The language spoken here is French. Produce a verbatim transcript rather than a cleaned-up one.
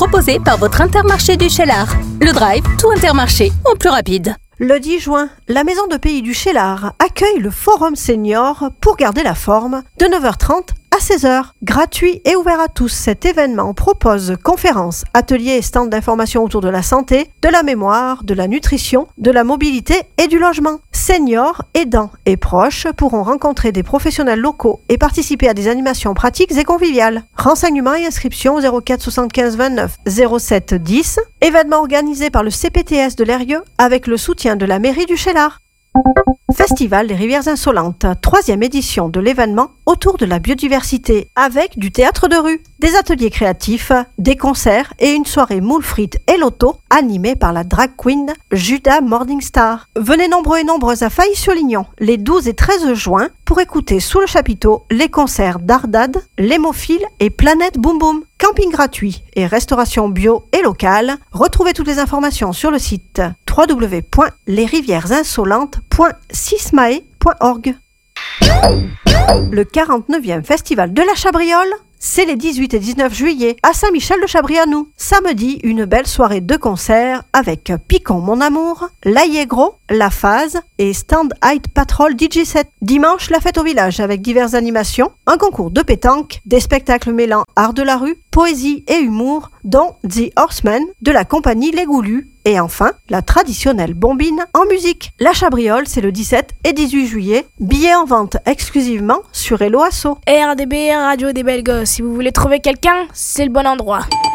proposé par votre Intermarché du Cheylard. Le drive, tout Intermarché, en plus rapide. Le dix juin, la Maison de Pays du Cheylard accueille le Forum Senior pour garder la forme de neuf heures trente à seize heures. Gratuit et ouvert à tous, cet événement propose conférences, ateliers et stands d'information autour de la santé, de la mémoire, de la nutrition, de la mobilité et du logement. Seniors, aidants et proches pourront rencontrer des professionnels locaux et participer à des animations pratiques et conviviales. Renseignements et inscriptions au zéro quatre soixante-quinze vingt-neuf zéro sept dix. Événement organisé par le C P T S de l'Eyrieux avec le soutien de la mairie du Cheylard. Festival des Rivières Insolentes, troisième édition de l'événement autour de la biodiversité avec du théâtre de rue, des ateliers créatifs, des concerts et une soirée moules frites et loto animée par la drag queen Judas Morningstar. Venez nombreux et nombreuses à Failly-sur-Lignon les douze et treize juin pour écouter sous le chapiteau les concerts d'Ardad, l'Hémophile et Planète Boom Boom. Camping gratuit et restauration bio et locale. Retrouvez toutes les informations sur le site w w w point les rivières insolentes point sismae point org. Le quarante-neuvième Festival de la Chabriole, c'est les dix-huit et dix-neuf juillet à Saint-Michel-de-Chabrianou. Samedi, une belle soirée de concert avec Picon Mon Amour, L'Aillé-Gros, La Phase et Stand Height Patrol D J set. Dimanche, la fête au village avec diverses animations, un concours de pétanque, des spectacles mêlant art de la rue, poésie et humour, dont The Horsemen de la compagnie Les Goulus. Et enfin, la traditionnelle bombine en musique. La Chabriole, c'est le dix-sept et dix-huit juillet. Billets en vente exclusivement sur Hello Asso. R D B, Radio des Belles Gosses. Si vous voulez trouver quelqu'un, c'est le bon endroit.